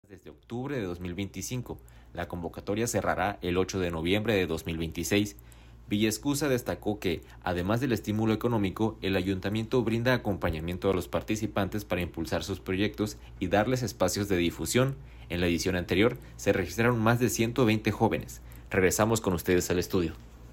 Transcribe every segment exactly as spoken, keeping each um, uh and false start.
Desde octubre de dos mil veinticinco, la convocatoria cerrará el ocho de noviembre de dos mil veintiséis. Villaescusa destacó que, además del estímulo económico, el ayuntamiento brinda acompañamiento a los participantes para impulsar sus proyectos y darles espacios de difusión. En la edición anterior se registraron más de ciento veinte jóvenes. Regresamos con ustedes al estudio.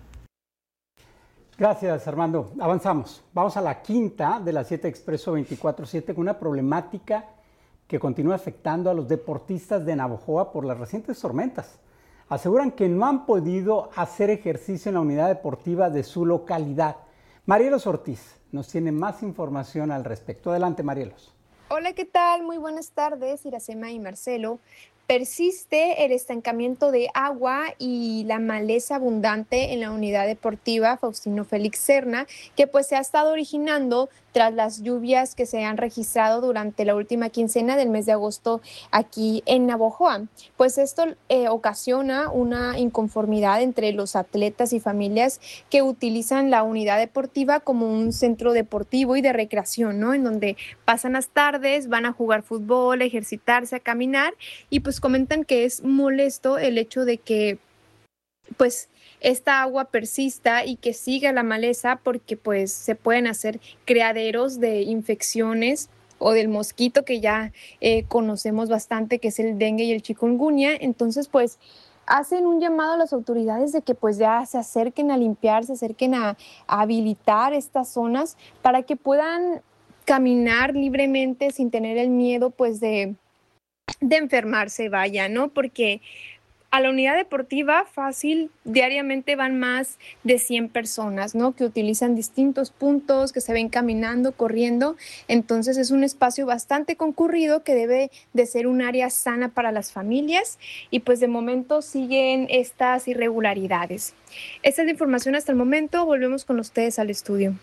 Gracias, Armando. Avanzamos. Vamos a la quinta de las siete Expreso veinticuatro siete con una problemática que continúa afectando a los deportistas de Navojoa por las recientes tormentas. Aseguran que no han podido hacer ejercicio en la unidad deportiva de su localidad. Marielos Ortiz nos tiene más información al respecto. Adelante, Marielos. Hola, ¿qué tal? Muy buenas tardes, Iracema y Marcelo. Persiste el estancamiento de agua y la maleza abundante en la unidad deportiva Faustino Félix Serna, que pues se ha estado originando tras las lluvias que se han registrado durante la última quincena del mes de agosto aquí en Navojoa. Pues esto eh, ocasiona una inconformidad entre los atletas y familias que utilizan la unidad deportiva como un centro deportivo y de recreación, ¿no? En donde pasan las tardes, van a jugar fútbol, a ejercitarse, a caminar, y pues comentan que es molesto el hecho de que pues esta agua persista y que siga la maleza, porque pues se pueden hacer criaderos de infecciones o del mosquito que ya eh, conocemos bastante, que es el dengue y el chikungunya. Entonces pues hacen un llamado a las autoridades de que pues ya se acerquen a limpiar, se acerquen a, a habilitar estas zonas para que puedan caminar libremente sin tener el miedo pues de, de enfermarse, vaya, ¿no? Porque a la unidad deportiva fácil diariamente van más de cien personas, ¿no? Que utilizan distintos puntos, que se ven caminando, corriendo. Entonces es un espacio bastante concurrido que debe de ser un área sana para las familias, y pues de momento siguen estas irregularidades. Esta es la información hasta el momento. Volvemos con ustedes al estudio.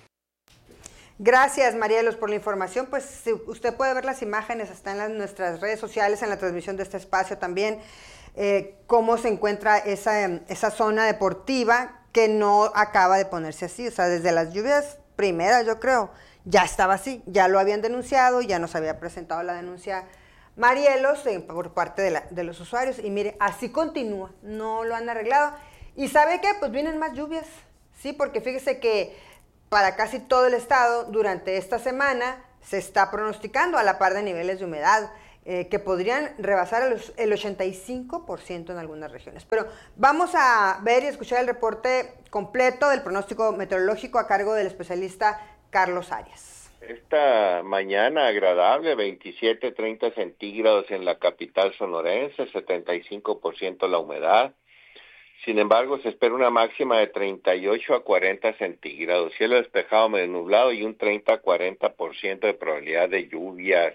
Gracias, Marielos, por la información. Pues si usted puede ver las imágenes, están en las, nuestras redes sociales, en la transmisión de este espacio también. Eh, cómo se encuentra esa, esa zona deportiva que no acaba de ponerse así, o sea, desde las lluvias primeras, yo creo, ya estaba así, ya lo habían denunciado, ya nos había presentado la denuncia Marielos eh, por parte de, la, de los usuarios, y mire, así continúa, no lo han arreglado. ¿Y sabe qué? Pues vienen más lluvias, sí, porque fíjese que para casi todo el estado durante esta semana se está pronosticando a la par de niveles de humedad Eh, que podrían rebasar los, el ochenta y cinco por ciento en algunas regiones. Pero vamos a ver y escuchar el reporte completo del pronóstico meteorológico a cargo del especialista Carlos Arias. Esta mañana agradable, veintisiete, treinta centígrados en la capital sonorense, setenta y cinco por ciento la humedad. Sin embargo, se espera una máxima de treinta y ocho a cuarenta centígrados, cielo despejado medio nublado y un treinta a cuarenta por ciento de probabilidad de lluvias.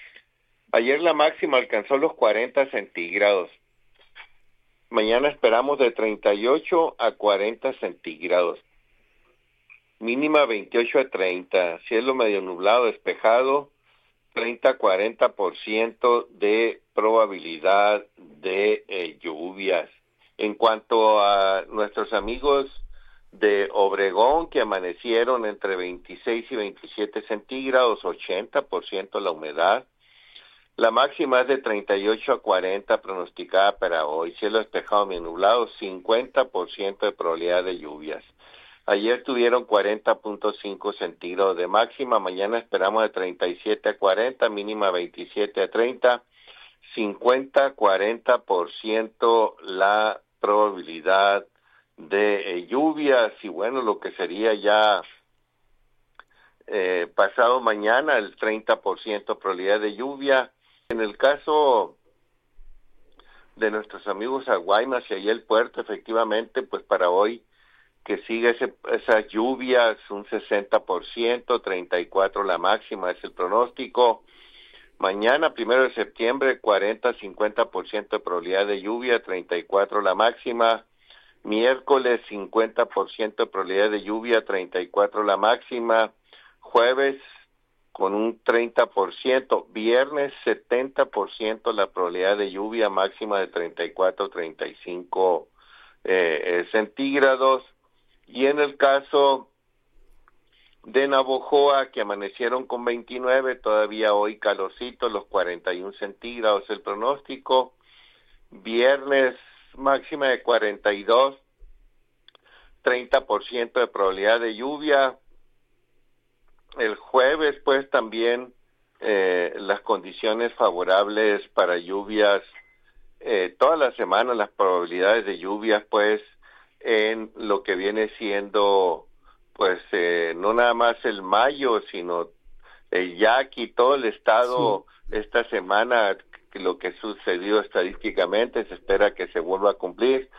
Ayer la máxima alcanzó los cuarenta centígrados. Mañana esperamos de treinta y ocho a cuarenta centígrados. Mínima veintiocho a treinta. Cielo medio nublado, despejado, treinta a cuarenta por ciento de probabilidad de eh, lluvias. En cuanto a nuestros amigos de Obregón, que amanecieron entre veintiséis y veintisiete centígrados, ochenta por ciento la humedad. La máxima es de treinta y ocho a cuarenta pronosticada para hoy. Cielo despejado medio nublado, cincuenta por ciento de probabilidad de lluvias. Ayer tuvieron cuarenta punto cinco centígrados de máxima. Mañana esperamos de treinta y siete a cuarenta, mínima veintisiete a treinta. cincuenta a cuarenta por ciento la probabilidad de eh, lluvias. Y bueno, lo que sería ya eh, pasado mañana, el treinta por ciento probabilidad de lluvia. En el caso de nuestros amigos a Guaymas y ahí el puerto, efectivamente, pues para hoy que siga ese, esas lluvias, un sesenta por ciento, treinta y cuatro la máxima es el pronóstico. Mañana, primero de septiembre, cuarenta a cincuenta por ciento de probabilidad de lluvia, treinta y cuatro la máxima. Miércoles, cincuenta por ciento de probabilidad de lluvia, treinta y cuatro la máxima. Jueves, con un treinta por ciento, viernes setenta por ciento la probabilidad de lluvia, máxima de treinta y cuatro a treinta y cinco eh, eh, centígrados. Y en el caso de Navojoa, que amanecieron con veintinueve, todavía hoy calorcito, los cuarenta y uno centígrados el pronóstico. Viernes máxima de cuarenta y dos, treinta por ciento de probabilidad de lluvia. El jueves pues también eh, las condiciones favorables para lluvias, eh, toda la semana las probabilidades de lluvias pues en lo que viene siendo pues eh, no nada más el mayo, sino el Yaqui, todo el estado. Sí. Esta semana lo que sucedió estadísticamente se espera que se vuelva a cumplir.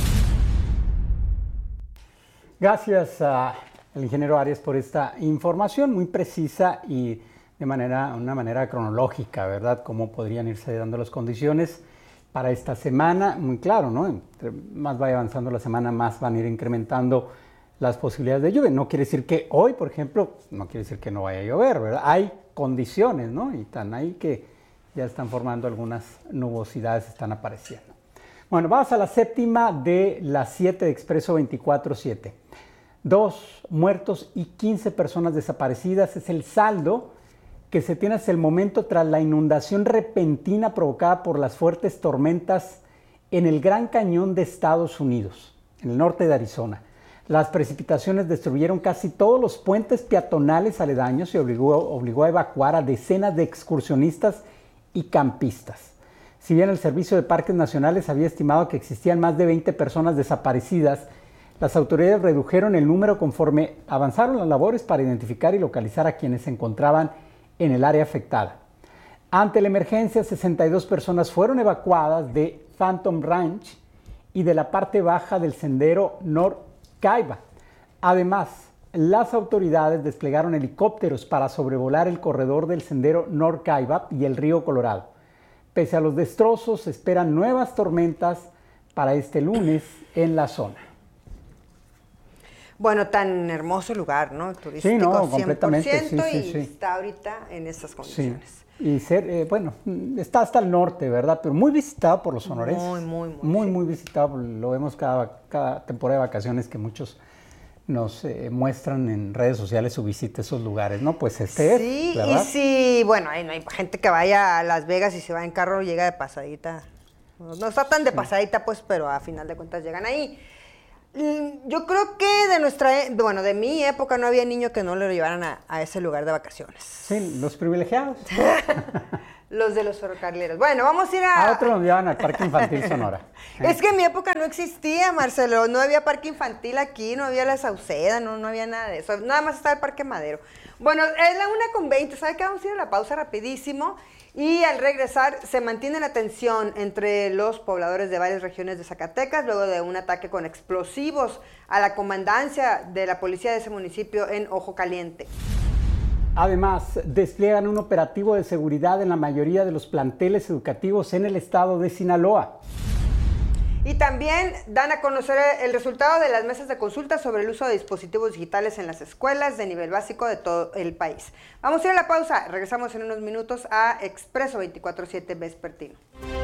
Gracias al ingeniero Arias por esta información muy precisa y de manera, una manera cronológica, ¿verdad? Cómo podrían irse dando las condiciones para esta semana, muy claro, ¿no? Entre más vaya avanzando la semana, más van a ir incrementando las posibilidades de lluvia. No quiere decir que hoy, por ejemplo, no quiere decir que no vaya a llover, ¿verdad? Hay condiciones, ¿no? Y están ahí que ya están formando algunas nubosidades, están apareciendo. Bueno, vamos a la séptima de las siete de Expreso veinticuatro siete. Dos muertos y quince personas desaparecidas es el saldo que se tiene hasta el momento tras la inundación repentina provocada por las fuertes tormentas en el Gran Cañón de Estados Unidos, en el norte de Arizona. Las precipitaciones destruyeron casi todos los puentes peatonales aledaños y obligó, obligó a evacuar a decenas de excursionistas y campistas. Si bien el Servicio de Parques Nacionales había estimado que existían más de veinte personas desaparecidas, las autoridades redujeron el número conforme avanzaron las labores para identificar y localizar a quienes se encontraban en el área afectada. Ante la emergencia, sesenta y dos personas fueron evacuadas de Phantom Ranch y de la parte baja del sendero North Caiba. Además, las autoridades desplegaron helicópteros para sobrevolar el corredor del sendero North Caiba y el río Colorado. Pese a los destrozos, se esperan nuevas tormentas para este lunes en la zona. Bueno, tan hermoso lugar, ¿no? Turístico, sí, no, completamente, cien por ciento, sí, sí, y sí. está ahorita en esas condiciones. Sí. Y ser, eh, bueno, está hasta el norte, ¿verdad? Pero muy visitado por los sonorenses. Muy, muy, muy. Muy, sí. muy visitado. Lo vemos cada, cada temporada de vacaciones que muchos nos eh, muestran en redes sociales su visita a esos lugares, ¿no? Pues este sí, es, ¿verdad? Y sí, bueno, hay, hay gente que vaya a Las Vegas y se va en carro, llega de pasadita. No, no está tan de sí. pasadita, pues, pero a final de cuentas llegan ahí. Yo creo que de nuestra, bueno, de mi época no había niño que no lo llevaran a, a ese lugar de vacaciones. Sí, los privilegiados. Los de los ferrocarrileros. Bueno, vamos a ir a... A otros nos llevan al Parque Infantil Sonora. ¿Eh? Es que en mi época no existía, Marcelo. No había parque infantil aquí, no había la Sauceda, no, no había nada de eso. Nada más estaba el Parque Madero. Bueno, es la una con veinte. ¿Sabe qué? Vamos a ir a la pausa rapidísimo. Y al regresar se mantiene la tensión entre los pobladores de varias regiones de Zacatecas luego de un ataque con explosivos a la comandancia de la policía de ese municipio en Ojo Caliente. Además, despliegan un operativo de seguridad en la mayoría de los planteles educativos en el estado de Sinaloa. Y también dan a conocer el resultado de las mesas de consulta sobre el uso de dispositivos digitales en las escuelas de nivel básico de todo el país. Vamos a ir a la pausa, regresamos en unos minutos a Expreso veinticuatro siete Vespertino.